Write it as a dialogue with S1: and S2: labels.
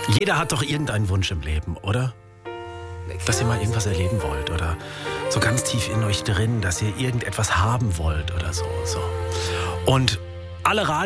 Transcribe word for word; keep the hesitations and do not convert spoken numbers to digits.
S1: Jeder hat doch irgendeinen Wunsch im Leben, oder? Dass ihr mal irgendwas erleben wollt oder so ganz tief in euch drin, dass ihr irgendetwas haben wollt oder so. so. Und alle Radio